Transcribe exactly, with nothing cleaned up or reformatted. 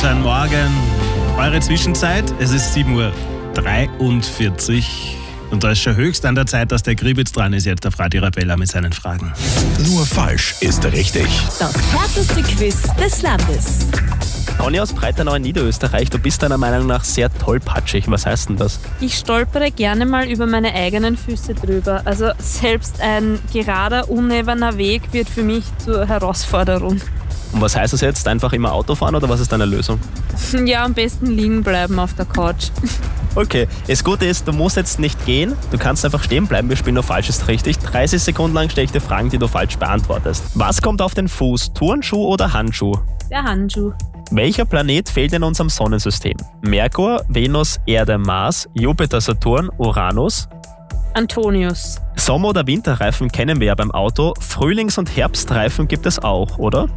Guten Morgen. Eure Zwischenzeit, es ist sieben Uhr dreiundvierzig und da ist schon höchst an der Zeit, dass der Gribitz dran ist jetzt auf Radio Arabella mit seinen Fragen. Nur falsch ist richtig. Das härteste Quiz des Landes. Conny aus Breitenau in Niederösterreich, du bist deiner Meinung nach sehr tollpatschig. Was heißt denn das? Ich stolpere gerne mal über meine eigenen Füße drüber. Also selbst ein gerader, unebener Weg wird für mich zur Herausforderung. Und was heißt das jetzt? Einfach immer Auto fahren oder was ist deine Lösung? Ja, am besten liegen bleiben auf der Couch. Okay, das Gute ist, du musst jetzt nicht gehen, du kannst einfach stehen bleiben, wir spielen nur falsch ist richtig. dreißig Sekunden lang stelle ich dir Fragen, die du falsch beantwortest. Was kommt auf den Fuß, Turnschuh oder Handschuh? Der Handschuh. Welcher Planet fehlt in unserem Sonnensystem? Merkur, Venus, Erde, Mars, Jupiter, Saturn, Uranus? Antonius. Sommer- oder Winterreifen kennen wir ja beim Auto. Frühlings- und Herbstreifen gibt es auch, oder?